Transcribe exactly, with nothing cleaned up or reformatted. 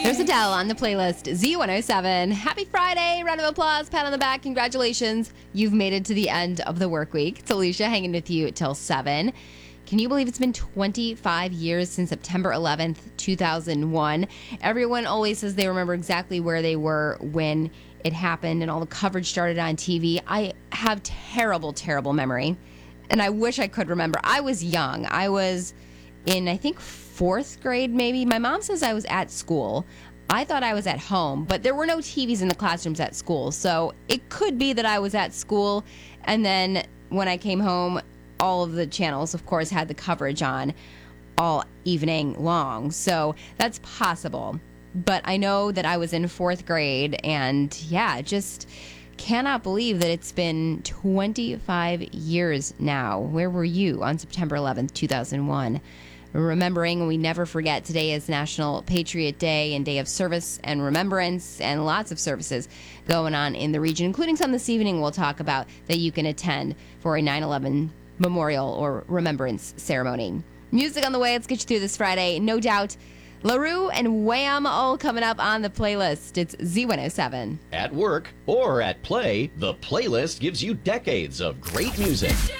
There's Adele on the playlist, Z one oh seven. Happy Friday. Round of applause, pat on the back. Congratulations. You've made it to the end of the work week. It's Alicia hanging with you till seven. Can you believe it's been twenty-five years since September eleventh, two thousand one? Everyone always says they remember exactly where they were when it happened and all the coverage started on T V. I have terrible, terrible memory, and I wish I could remember. I was young. I was in, I think, fourth grade maybe. My mom says I was at school. I thought I was at home, but there were no T Vs in the classrooms at school, so it could be that I was at school, and then when I came home, all of the channels, of course, had the coverage on all evening long. So that's possible. But I know that I was in fourth grade, and yeah, just cannot believe that it's been twenty-five years now. Where were you on September eleventh, two thousand one? Remembering, we never forget, today is National Patriot Day and Day of Service and Remembrance, and lots of services going on in the region, including some this evening we'll talk about that you can attend for a nine eleven memorial or remembrance ceremony. Music on the way. Let's get you through this Friday. No doubt, LaRue and Wham all coming up on the playlist. It's Z one oh seven. At work or at play, the playlist gives you decades of great music.